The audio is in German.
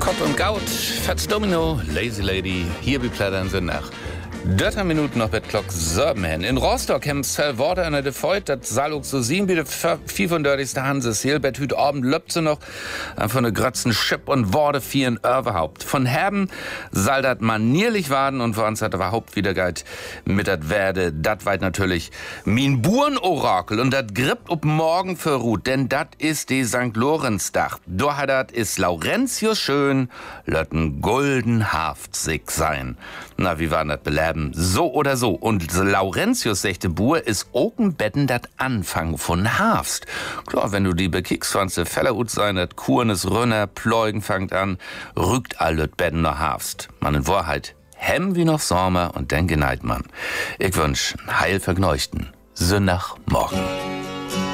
Gott und Gaut, Fats Domino, Lazy Lady, hier wie Plättern sind nach 30 Minuten noch bei Glock 7 hin. In Rostock haben Zellworte an der Defeut, das Saluk so 7 wie der 35. Hanses Hill, bet hüt Abend löbt sie noch, von der Grötzen Schipp und Worte vieren überhaupt. Von Herben soll dat manierlich werden und für uns hat überhaupt wieder geit mit dat Werde, dat weit natürlich min Buren-Orakel und dat grippt ob morgen für Ruth, denn dat ist die St. Lorenzdach. Do hat dat ist Laurentius schön, lötten golden haftsig sein. Na, wie war dat beleben? So oder so. Und Laurentius, sechte Bur, ist Okenbetten dat Anfang von Hafst. Klar, wenn du die bekickst, fandst du Fellerhut sein, dat Kurnes Rönner, Pleugen fangt an, rückt all dat Betten noch Hafst. Man in Wahrheit, hemm wie noch Sommer und den geneit man. Ich wünsch heil vergneuchten. Sonntag morgen.